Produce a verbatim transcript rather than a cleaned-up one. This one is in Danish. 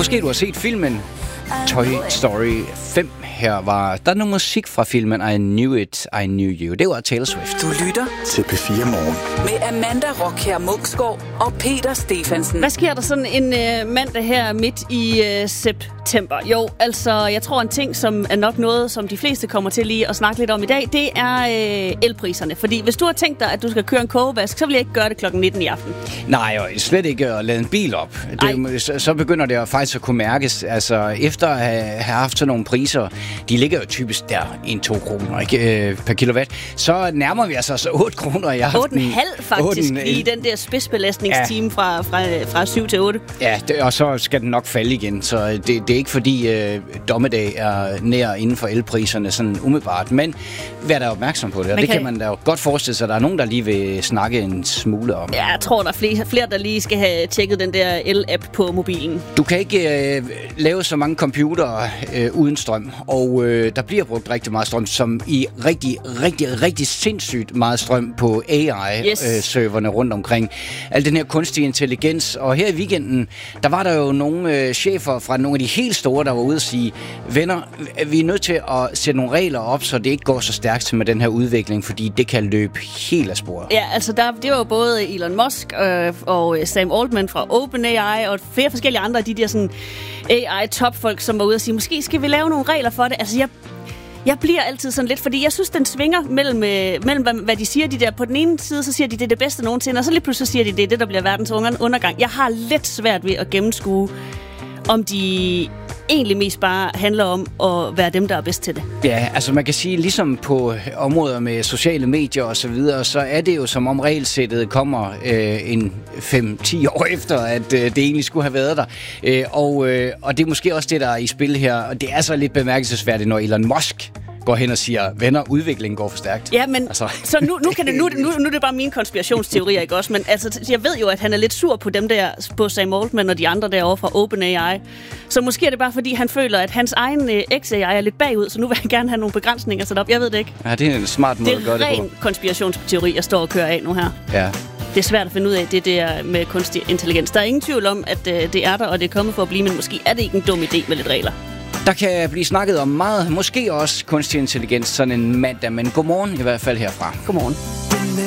Måske du har set filmen Toy Story fem. Her var der noget musik fra filmen I Knew It, I Knew You. Det var Taylor Swift. Du lytter til P fire Morgen med Amanda Rockher Muksgaard og Peter Stephansen. Hvad sker der sådan en øh, mandag her midt i øh, september? Jo, altså, jeg tror en ting, som er nok noget, som de fleste kommer til lige at snakke lidt om i dag, det er øh, elpriserne. Fordi hvis du har tænkt dig, at du skal køre en kogevask, så vil jeg ikke gøre det klokken nitten i aften. Nej, og slet ikke at lade en bil op. Det, så, så begynder det faktisk at kunne mærkes. Altså, efter at have, have haft sådan nogle priser, de ligger jo typisk der en til to kroner ikke, øh, per kilowatt. Så nærmer vi altså så otte kroner i aften. otte komma fem faktisk otte, i den der spidsbelastningstime ja. fra, fra, fra syv til otte. Ja, det, og så skal den nok falde igen. Så det, det er ikke fordi øh, dommedag er nær inden for elpriserne sådan umiddelbart. Men vær da opmærksom på det, og man det kan, kan man da godt forestille sig, at der er nogen, der lige vil snakke en smule om. Ja, jeg tror, der er flere, flere der lige skal have tjekket den der el-app på mobilen. Du kan ikke øh, lave så mange computere øh, uden strøm, og øh, der bliver brugt rigtig meget strøm, som i rigtig, rigtig, rigtig sindssygt meget strøm på A I-serverne yes. øh, rundt omkring. Al den her kunstige intelligens, og her i weekenden, der var der jo nogle øh, chefer fra nogle af de helt store, der var ude og sige, venner, vi er nødt til at sætte nogle regler op, så det ikke går så stærkt med den her udvikling, fordi det kan løbe helt af sporet. Ja, altså der, det var jo både Elon Musk øh, og Sam Altman fra OpenAI og flere forskellige andre af de der sådan A I-topfolk, som var ude og sige, måske skal vi lave nogle regler for det. Altså jeg Jeg bliver altid sådan lidt, fordi jeg synes, den svinger mellem, øh, mellem hvad, hvad de siger, de der. På den ene side, så siger de, det er det bedste nogensinde, og så lige pludselig siger de, det er det, der bliver verdens undergang. Jeg har lidt svært ved at gennemskue, om de egentlig mest bare handler om at være dem, der er bedst til det. Ja, altså man kan sige, ligesom på områder med sociale medier og så videre, så er det jo som om regelsættet kommer øh, en fem til ti år efter, at øh, det egentlig skulle have været der. Øh, og, øh, og det er måske også det, der er i spil her, og det er så lidt bemærkelsesværdigt, når Elon Musk går hen og siger, venner, udviklingen går for stærkt. Ja, men altså. så nu, nu, kan det, nu, nu, nu er det bare mine konspirationsteorier, ikke også? Men altså, jeg ved jo, at han er lidt sur på dem der, på Sam Altman og de andre derovre fra OpenAI. Så måske er det bare, fordi han føler, at hans egen øh, X A I er lidt bagud, så nu vil han gerne have nogle begrænsninger sat op. Jeg ved det ikke. Ja, det er en smart måde at gøre det på. Det er ren konspirationsteori, jeg står og kører af nu her. Ja. Det er svært at finde ud af, det der med kunstig intelligens. Der er ingen tvivl om, at øh, det er der, og det er kommet for at blive, men måske er det ikke en dum idé med lidt regler. Der kan blive snakket om meget, måske også kunstig intelligens sådan en mandag, men godmorgen i hvert fald herfra. Godmorgen.